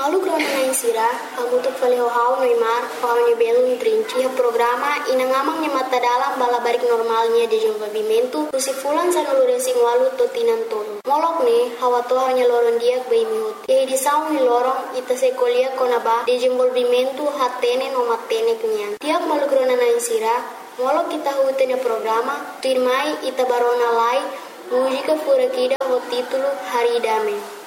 Malu krona na insira, hamutuk faleho hao noimar, hao belum trinci programa inangamang nya mata dalam balabarik normalnya di desenvolvimento, kusifulan sa naluresi walu totinan tolo. Molok ne, hawa toha nya loron diak bay mihut. Ye di saung ni lorong ita sekolia konaba desenvolvimento hatene no matene kunyan. Tiap malu krona na insira, molok kita hutene programa, tuirmai ita barona lai, mujika furakida ho titulo Hari Dame.